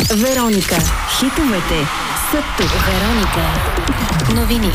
Вероника. Хитовете са тук. Вероника. Новини.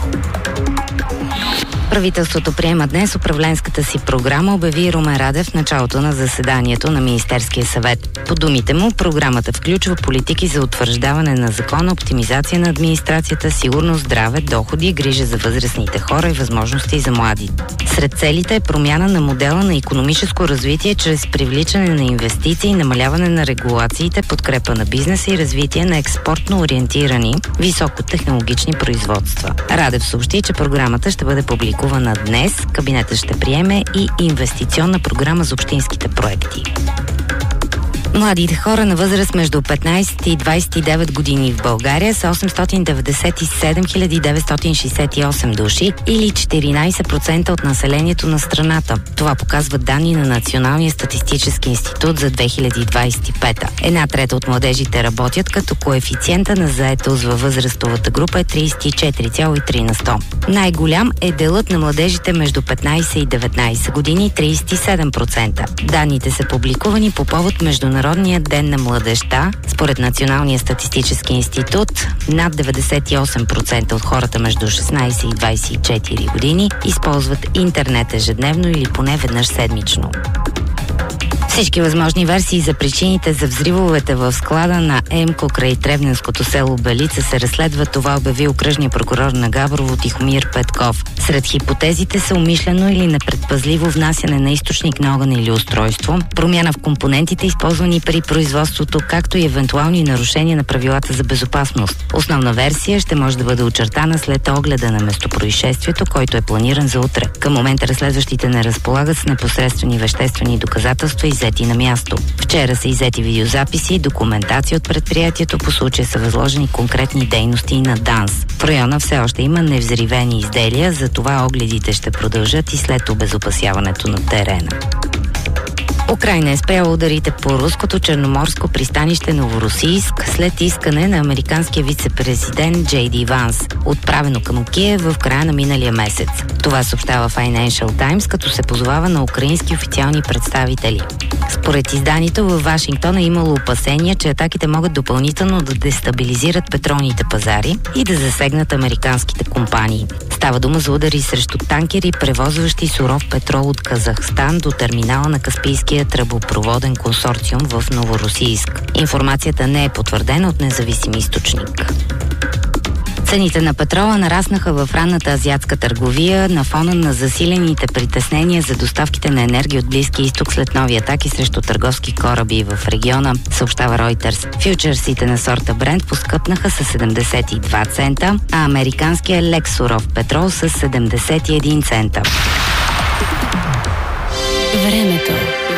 Правителството приема днес управленската си програма, обяви Румен Радев в началото на заседанието на Министерския съвет. По думите му, програмата включва политики за утвърждаване на закона, оптимизация на администрацията, сигурност, здраве, доходи, грижа за възрастните хора и възможности за млади. Сред целите е промяна на модела на икономическо развитие чрез привличане на инвестиции, намаляване на регулациите, подкрепа на бизнеса и развитие на експортно ориентирани високотехнологични производства. Радев съобщи, че програмата ще бъде публикувана днес. Кабинетът ще приеме и инвестиционна програма за общинските проекти. Младите хора на възраст между 15 и 29 години в България са 897 968 души или 14% от населението на страната. Това показват данни на Националния статистически институт за 2025. Една трета от младежите работят, като коефициента на заетост във възрастовата група е 34,3 на 100. Най-голям е делът на младежите между 15 и 19 години – 37%. Данните са публикувани по повод Международния ден на младежта. Според Националния статистически институт, над 98% от хората между 16 и 24 години използват интернет ежедневно или поне веднъж седмично. Всички възможни версии за причините за взривовете в склада на ЕМКО край Тревненското село Белица се разследва. Това обяви окръжния прокурор на Габрово Тихомир Петков. Сред хипотезите са умишлено или непредпазливо внасяне на източник на огън или устройство, промяна в компонентите, използвани при производството, както и евентуални нарушения на правилата за безопасност. Основна версия ще може да бъде очертана след огледа на местопроизшествието, който е планиран за утре. Към момента разследващите не разполагат с непосредствени веществени доказателства иззети на място. Вчера са иззети видеозаписи и документация от предприятието. По случая са възложени конкретни дейности на ДАНС. В района все още има невзривени изделия, затова огледите ще продължат и след обезопасяването на терена. Украйна е спряла ударите по руското черноморско пристанище Новоросийск след искане на американския вице-президент Джей Ди Ванс, отправено към Киев в края на миналия месец. Това съобщава Financial Times, като се позовава на украински официални представители. Според изданието, във Вашингтон е имало опасения, че атаките могат допълнително да дестабилизират петролните пазари и да засегнат американските компании. Става дума за удари срещу танкери, превозващи суров петрол от Казахстан до терминала на Каспийския тръбопроводен консорциум в Новоросийск. Информацията не е потвърдена от независим източник. Цените на петрола нараснаха в ранната азиатска търговия на фона на засилените притеснения за доставките на енергия от Близкия изток след нови атаки срещу търговски кораби в региона, съобщава Reuters. Фючерсите на сорта Брент поскъпнаха с 72 цента, а американския лек суров петрол с 71 цента. Времето.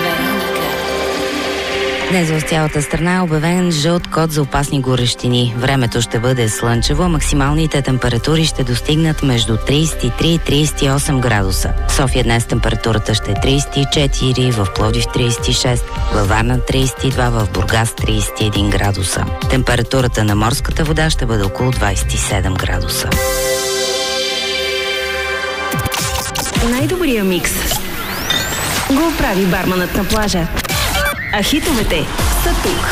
Днес в цялата страна е обявен жълт код за опасни горещини. Времето ще бъде слънчево, максималните температури ще достигнат между 33 и 38 градуса. В София днес температурата ще е 34, в Пловдив 36, във Варна 32, в Бургас 31 градуса. Температурата на морската вода ще бъде около 27 градуса. Най-добрия микс го прави барманът на плажа. А хитовете са тук.